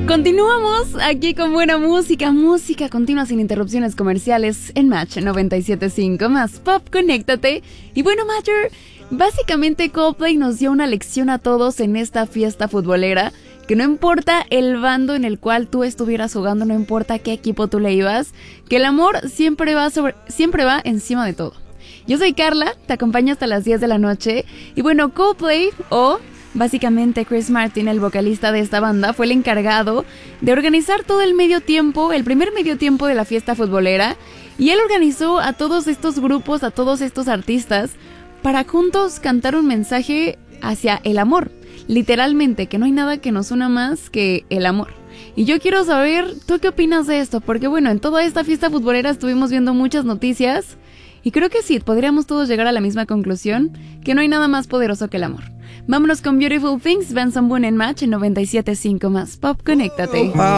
Continuamos aquí con buena música continua sin interrupciones comerciales en Match 97.5 más Pop, conéctate. Y bueno, Matcher, básicamente Coldplay nos dio una lección a todos en esta fiesta futbolera, que no importa el bando en el cual tú estuvieras jugando, no importa qué equipo tú le ibas, que el amor siempre va encima de todo. Yo soy Carla, te acompaño hasta las 10 de la noche. Y bueno, Coldplay, básicamente Chris Martin, el vocalista de esta banda, fue el encargado de organizar todo el primer medio tiempo de la fiesta futbolera. Y él organizó a todos estos grupos, a todos estos artistas, para juntos cantar un mensaje hacia el amor. Literalmente, que no hay nada que nos una más que el amor. Y yo quiero saber, ¿tú qué opinas de esto? Porque bueno, en toda esta fiesta futbolera estuvimos viendo muchas noticias y creo que sí, podríamos todos llegar a la misma conclusión, que no hay nada más poderoso que el amor. Vámonos con Beautiful Things, Benson Boone en Match en 97.5 más Pop, conéctate.